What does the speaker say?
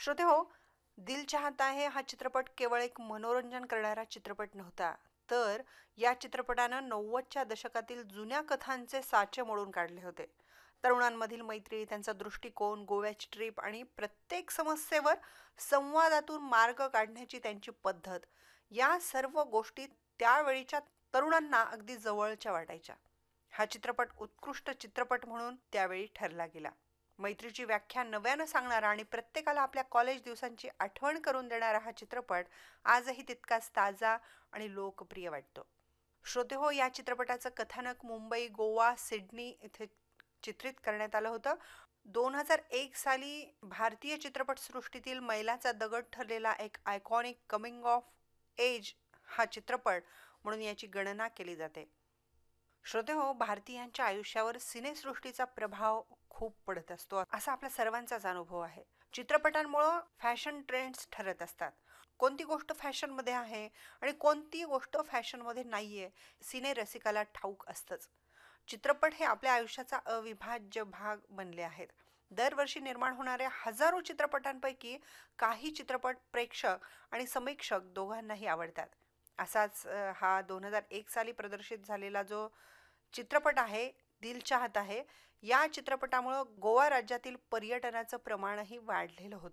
श्रोते हो, दिल चाहता है हा चित्रपट केवळ एक मनोरंजन करणारा चित्रपट नव्हता. तर या चित्रपटानं 90च्या दशकातील जुन्या कथांचे साचे मोडून काढले होते. तरुणांमधील मैत्री, त्यांचा दृष्टिकोन, गोव्याची ट्रिप आणि प्रत्येक समस्येवर संवादातून मार्ग काढण्याची त्यांची पद्धत, या सर्व गोष्टी त्यावेळीच्या तरुणांना अगदी जवळच्या वाटायच्या. हा चित्रपट उत्कृष्ट चित्रपट म्हणून त्यावेळी ठरला गेला. मैत्रीची व्याख्या नव्यानं सांगणारा आणि प्रत्येकाला आपल्या कॉलेज दिवसांची आठवण करून देणारा हा चित्रपट आजही तितकाच ताजा आणि लोकप्रिय वाटतो. श्रोते हो, या चित्रपटाचं कथानक मुंबई, गोवा, सिडनी इथे चित्रित करण्यात आलं होतं. 2001 साली भारतीय चित्रपटसृष्टीतील मैलाचा दगड ठरलेला एक आयकॉनिक कमिंग ऑफ एज हा चित्रपट म्हणून याची गणना केली जाते. श्रोते हो, भारतीयांच्या आयुष्यावर सिनेसृष्टीचा प्रभाव खूप पडत असतो असा आपल्या सर्वांचाच अनुभव आहे. चित्रपटांमुळं फॅशन ट्रेंड्स ठरत असतात. कोणती गोष्ट फॅशनमध्ये आहे आणि कोणती गोष्ट फॅशनमध्ये नाहीये, सिने रसिकाला ठाऊक असतंच. चित्रपट हे आपल्या आयुष्याचा अविभाज्य भाग बनले आहेत. दरवर्षी निर्माण होणाऱ्या हजारो चित्रपटांपैकी काही चित्रपट प्रेक्षक आणि समीक्षक दोघांनाही आवडतात. असाच हा 2001 साली प्रदर्शित झालेला जो चित्रपट आहे, दिल चाहता है, या चित्रपटामुळं गोवा राज्यातील पर्यटनाचं प्रमाणही वाढलेलं होतं.